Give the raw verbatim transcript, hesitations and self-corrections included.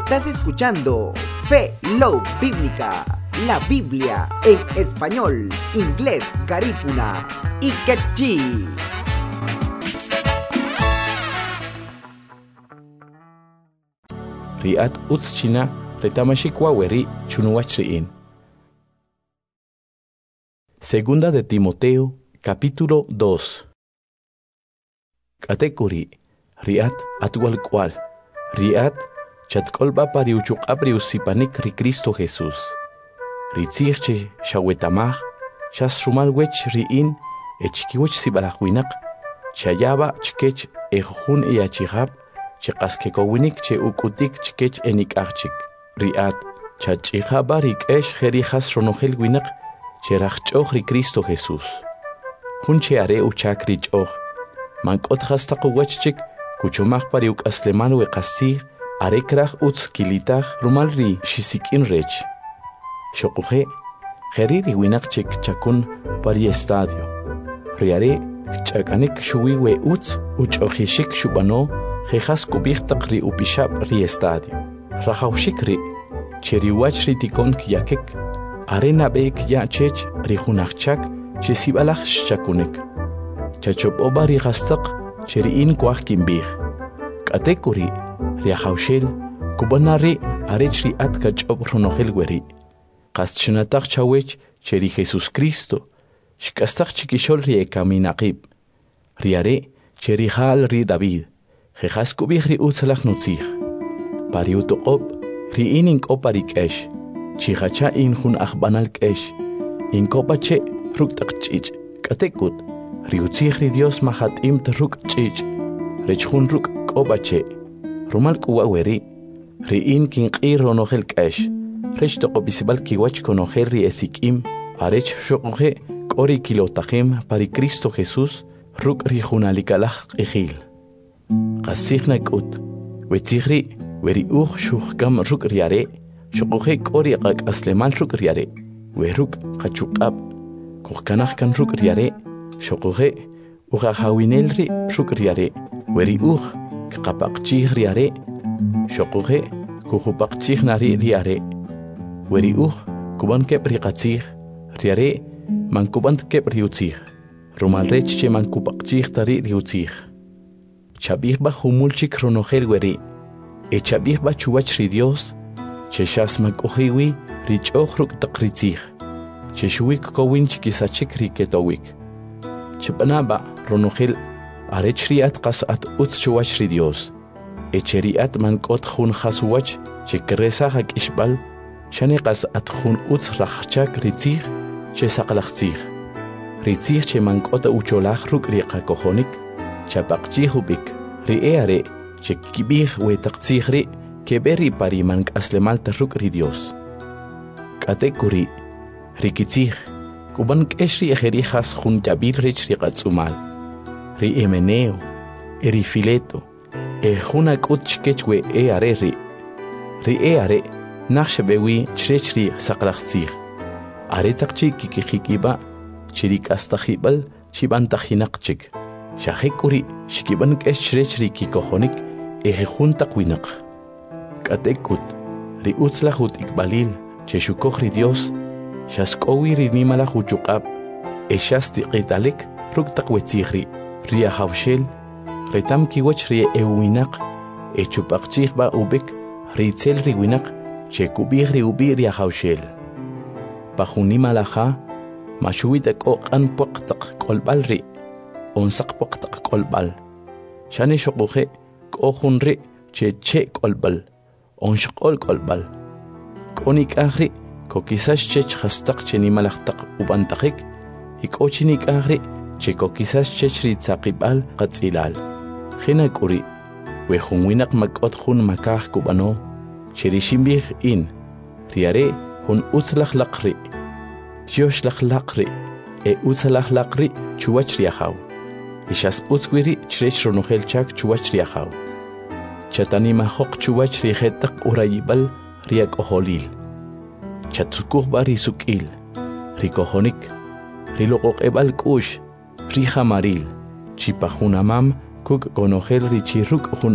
Estás escuchando Fe Love Bíblica, la Biblia en español, inglés, garífuna y quechí. Riat utschina retamashikwa weri chunuachriin. Segunda de Timoteo, capítulo dos. Katekuri, riat atwal kwal, riat chatkolba pariuchuk abriusipanik ri Cristo Jesús. Ritzirche shawetamach, shas rumalwech riin, echkiwech sibalahwinak, chayaba chkech ejun iachihab, chekaskekownik che ukutik chkech enik archik. Riat chachihaba rikesh jerijas ronogel winak, cherachchoch ri Cristo Jesús. Hunche are uchak richoch, mankot hastaqowachchik, kuchomach pariuk asleman weqasir, arekrach utz kilitach rumalri shisikin rech. Shokuhe, geriri winakchik chakun pari estadio. Riare, chakanik shui we utz, uchohishik shubano, jejas kubichtaq ri upishab ri estadio. Rajaushik ri, cheriwach ri tikon kiyakek, arena beek ya chech ri hunachchak, chesibalach shakunek. Chachop oba ri gastaq, cheriin kwach kimbih. Katekuri, riahaushel, kubanari arechri atka chop ronogel weri. Qaschinataq chawech cheri Jesus Cristo, shkastaq chikishol ri ekaminaqib. Riare cheri hal ri David, jejas kubih ri utzalach nutzich. Pariutoqob, ri inin koparik esh, chihacha in hun achbanal kesh, in kopache ruktaq chich, katekut, ri utzich ri Dios mahat im ruk chich, rechhun ruk kopache. Rumal kuwa weri, ri in kin qir ronogel kesh, rech toqo bisibal kiwach konogel ri esikim, arech shoqoje kori kilotahim pari Cristo Jesús, ruk ri junalikalach qihil. Qasihna kut, wetzihri, weri uj shuhkam ruk riare, shoqoje kori qak aslemal ruk riare, weruk qachuqab, kuhkanach kan ruk riare, shoqoje ujahawinelri ruk riare, weri uj kapakchih riare, shoqoje kuhupakchih nari riare, weri uj kuban kep riqatzih, riare man kuban kep riutzih, rumalrech che man kupakchih tari riutzih. Chabih ba humulchik ronogel weri, e chabih ba chuwach ri Dios, che shas makuhiwi richoch ruk takritzih, che shuik kowin chikisachik riketowik. Chibanaba ronogel arech riat qasat utz chuwach ri Dios, echeriat mankot jun khasuwach che kresa hak ishbal, shane qasat jun utz rachchak ritzih che saqlachtzih. Ritzih che mankot ucholach ruk riqa kohonik, chapaqchih ubik, ri eare che kibih we taqtzih ri keberi pari mank aslemal taruk ri Dios. Katekuri, rikitzih, kuban keshri ejerijas jun jabir rich riqatzumal. Ri Emeneo, eri Fileto, e juna kutchkech we e are ri. Ri e are, naxbewi chrechri saqlachtzih. Are taqchi kikikiba, chirik astahibal, chibantahinaqchik. Shahekuri, shikiban kesh chrechri kikohonik, e juntaqwinak. Katekut, ri utzlahut ikbalil, cheshukoch ri Dios, shaskowi ri nimalahuchukab, e shastiqitalik, ruktaqwetzihri. Ria haushel, retam kiwach ria ewinak, e chupakchih ba ubik, ritzel riwinak, che kubih ri ubi ria haushel. Pahunima laha, mashuitak o an poktak kolbal ri, onsak poktak kolbal. Shani shokuhe, kohun ri, che che kolbal, onshakol kolbal. Konik ahri, kokisash chech hastak che nimalaktak ubantakik, ikochinik ahri, Chico quizás chechri tzaqibal qatzilal. Khina kuri, we hunwinak makot hun makah kubano, cherishimbi in, riare hun utzlach laqri, tiosh lach laqri, e utzlach laqri chuwach riahaw. Ishas utzwiri chrech ronogel chak chuwach riahaw. Chatani mahok chuwach rihetak urayibal riak oholil. Chatsukuh bari sukil, rikohonik, rilokok ebal kush, Rija Maril, Chipajunamam, Kuk Gonogel Richiruk